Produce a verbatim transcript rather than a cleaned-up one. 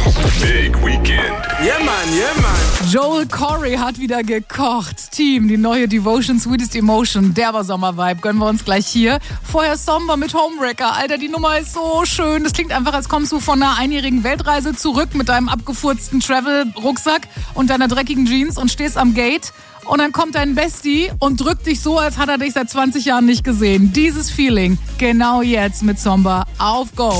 Big Weekend. Yeah, man, yeah, man. Joel Corey hat wieder gekocht. Team, die neue Devotion Sweetest Emotion, derber Sommervibe, gönnen wir uns gleich hier. Vorher Somber mit Homewrecker. Alter, die Nummer ist so schön. Das klingt einfach, als kommst du von einer einjährigen Weltreise zurück mit deinem abgefurzten Travel-Rucksack und deiner dreckigen Jeans und stehst am Gate. Und dann kommt dein Bestie und drückt dich so, als hat er dich seit zwanzig Jahren nicht gesehen. Dieses Feeling, genau jetzt mit Somber auf Go.